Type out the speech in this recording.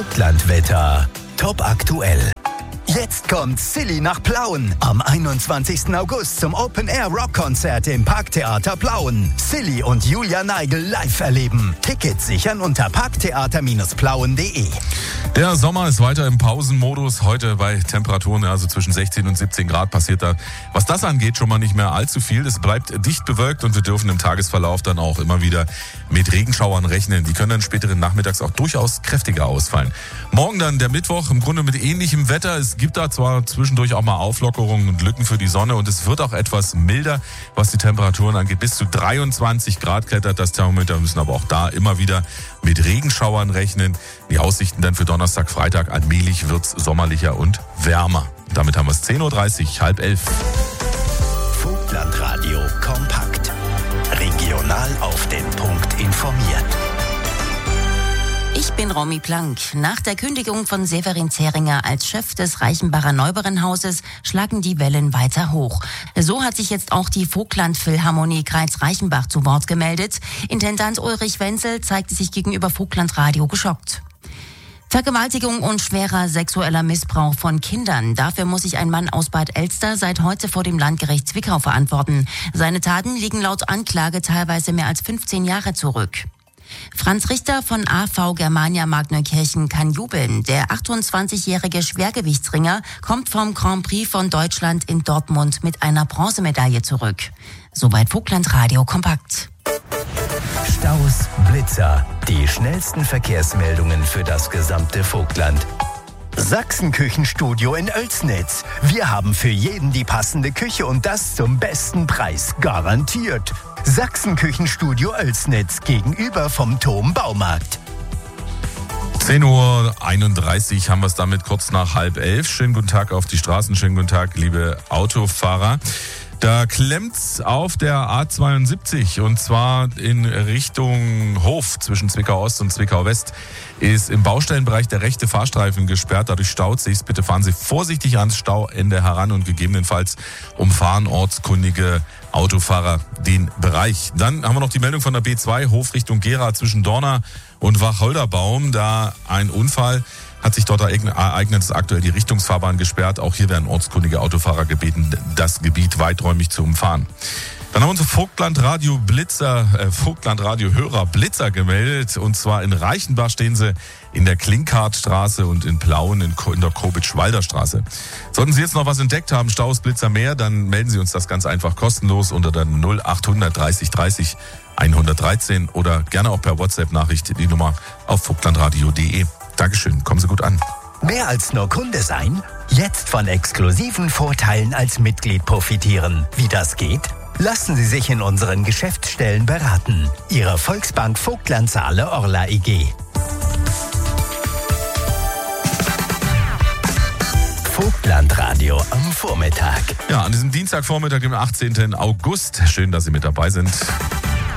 Vogtlandwetter. Top aktuell. Jetzt kommt Silly nach Plauen. Am 21. August zum Open-Air-Rock-Konzert im Parktheater Plauen. Silly und Julia Neigel live erleben. Tickets sichern unter parktheater-plauen.de. Der Sommer ist weiter im Pausenmodus. Heute bei Temperaturen also zwischen 16 und 17 Grad passiert da, was das angeht, schon mal nicht mehr allzu viel. Es bleibt dicht bewölkt und wir dürfen im Tagesverlauf dann auch immer wieder mit Regenschauern rechnen. Die können dann späteren Nachmittags auch durchaus kräftiger ausfallen. Morgen dann der Mittwoch, im Grunde mit ähnlichem Wetter. Es gibt da zwar zwischendurch auch mal Auflockerungen und Lücken für die Sonne und es wird auch etwas milder, was die Temperaturen angeht. Bis zu 23 Grad klettert das Thermometer, müssen aber auch da immer wieder mit Regenschauern rechnen. Die Aussichten dann für Donnerstag, Freitag, allmählich wird's sommerlicher und wärmer. Damit haben wir es 10.30 Uhr, 11:30. Vogtlandradio kompakt. Regional auf den Punkt informiert. Ich bin Romy Plank. Nach der Kündigung von Severin Zeringer als Chef des Reichenbacher Neubauernhauses schlagen die Wellen weiter hoch. So hat sich jetzt auch die Vogtland-Philharmonie Greiz-Reichenbach zu Wort gemeldet. Intendant Ulrich Wenzel zeigte sich gegenüber Vogtlandradio geschockt. Vergewaltigung und schwerer sexueller Missbrauch von Kindern. Dafür muss sich ein Mann aus Bad Elster seit heute vor dem Landgericht Zwickau verantworten. Seine Taten liegen laut Anklage teilweise mehr als 15 Jahre zurück. Franz Richter von AV Germania Magneukirchen kann jubeln. Der 28-jährige Schwergewichtsringer kommt vom Grand Prix von Deutschland in Dortmund mit einer Bronzemedaille zurück. Soweit Vogtlandradio kompakt. Staus, Blitzer, die schnellsten Verkehrsmeldungen für das gesamte Vogtland. Sachsenküchenstudio in Oelsnitz. Wir haben für jeden die passende Küche und das zum besten Preis. Garantiert. Sachsenküchenstudio Oelsnitz gegenüber vom Thom Baumarkt. 10.31 Uhr haben wir es damit kurz nach 10:30. Schönen guten Tag auf die Straßen, schönen guten Tag, liebe Autofahrer. Da klemmt's auf der A72 und zwar in Richtung Hof zwischen Zwickau Ost und Zwickau West ist im Baustellenbereich der rechte Fahrstreifen gesperrt. Dadurch staut sich's. Bitte fahren Sie vorsichtig ans Stauende heran und gegebenenfalls umfahren ortskundige Autofahrer den Bereich. Dann haben wir noch die Meldung von der B2 Hof Richtung Gera zwischen Dorna und Wacholderbaum. Da ein Unfall hat sich dort ereignet, ist aktuell die Richtungsfahrbahn gesperrt. Auch hier werden ortskundige Autofahrer gebeten, das Gebiet weiträumig zu umfahren. Dann haben wir unsere Vogtlandradio-Hörer Blitzer gemeldet. Und zwar in Reichenbach stehen sie in der Klinkhartstraße und in Plauen in der Kobitsch-Walder Straße. Sollten Sie jetzt noch was entdeckt haben, Staus, Blitzer, mehr, dann melden Sie uns das ganz einfach kostenlos unter der 0800 30 30 113 oder gerne auch per WhatsApp-Nachricht die Nummer auf vogtlandradio.de. Dankeschön, kommen Sie gut an. Mehr als nur Kunde sein? Jetzt von exklusiven Vorteilen als Mitglied profitieren. Wie das geht? Lassen Sie sich in unseren Geschäftsstellen beraten. Ihre Volksbank Vogtlandsaale Orla EG. Vogtlandradio am Vormittag. Ja, an diesem Dienstagvormittag, dem 18. August. Schön, dass Sie mit dabei sind.